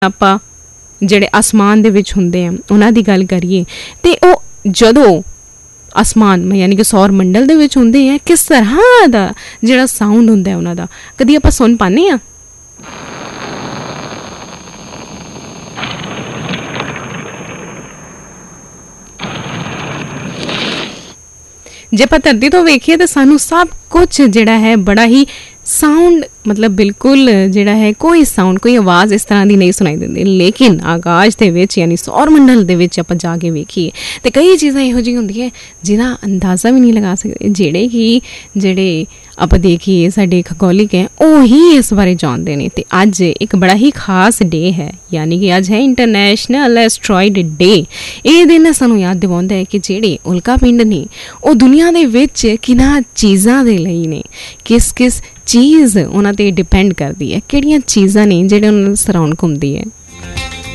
ਆਪਾਂ ਜਿਹੜੇ ਆਸਮਾਨ ਦੇ ਵਿੱਚ ਹੁੰਦੇ ਆ ਉਹਨਾਂ ਦੀ ਗੱਲ ਕਰੀਏ ਤੇ ਉਹ ਜਦੋਂ ਆਸਮਾਨ ਯਾਨੀ ਕਿ ਸੌਰ ਮੰਡਲ ਦੇ ਵਿੱਚ ਹੁੰਦੇ ਆ, ਕਿਸ ਤਰ੍ਹਾਂ ਦਾ ਜਿਹੜਾ ਸਾਊਂਡ ਹੁੰਦਾ ਉਹਨਾਂ ਦਾ ਕਦੀ ਆਪਾਂ ਸੁਣ ਪਾਉਂਦੇ ਹਾਂ? ਜੇ ਆਪਾਂ ਧਰਤੀ ਤੋਂ ਵੇਖੀਏ ਤਾਂ ਸਾਨੂੰ ਸਭ ਕੁਝ ਜਿਹੜਾ ਹੈ ਬੜਾ ਹੀ ਸਾਊਂਡ ਮਤਲਬ ਬਿਲਕੁਲ ਜਿਹੜਾ ਹੈ ਕੋਈ ਸਾਊਂਡ ਕੋਈ ਆਵਾਜ਼ ਇਸ ਤਰ੍ਹਾਂ ਦੀ ਨਹੀਂ ਸੁਣਾਈ ਦਿੰਦੀ। ਲੇਕਿਨ ਆਕਾਸ਼ ਦੇ ਵਿੱਚ ਯਾਨੀ ਸੌਰ ਮੰਡਲ ਦੇ ਵਿੱਚ ਆਪਾਂ ਜਾ ਕੇ ਵੇਖੀਏ ਤੇ ਕਈ ਚੀਜ਼ਾਂ ਇਹੋ ਜਿਹੀਆਂ ਹੁੰਦੀਆਂ ਜਿਹਦਾ ਅੰਦਾਜ਼ਾ ਵੀ ਨਹੀਂ ਲਗਾ ਸਕਦੇ। ਜਿਹੜੇ ਆਪਾਂ ਦੇਖੀਏ ਸਾਡੇ ਖਗੋਲਿਕ ਹੈ ਉਹ ਹੀ ਇਸ ਬਾਰੇ ਜਾਣਦੇ ਨੇ। ਤੇ ਅੱਜ ਇੱਕ ਬੜਾ ਹੀ ਖਾਸ ਡੇ ਹੈ, ਯਾਨੀ ਕਿ ਅੱਜ ਹੈ ਇੰਟਰਨੈਸ਼ਨਲ ਐਸਟਰੋਇਡ ਡੇ। ਇਹ ਦਿਨ ਸਾਨੂੰ ਯਾਦ ਦਿਵਾਉਂਦਾ ਹੈ ਕਿ ਜਿਹੜੇ ਉਲਕਾ ਪਿੰਡ ਨੇ ਉਹ ਦੁਨੀਆ ਦੇ ਵਿੱਚ ਕਿਹਨਾਂ ਚੀਜ਼ਾਂ ਦੇ ਲਈ ਨੇ, ਕਿਸ ਚੀਜ਼ ਉਹਨਾਂ 'ਤੇ ਡਿਪੈਂਡ ਕਰਦੀ ਹੈ, ਕਿਹੜੀਆਂ ਚੀਜ਼ਾਂ ਨੇ ਜਿਹੜੇ ਉਹਨਾਂ ਨੂੰ ਸਰਾਊਂਡ ਘੁੰਮਦੀ ਹੈ।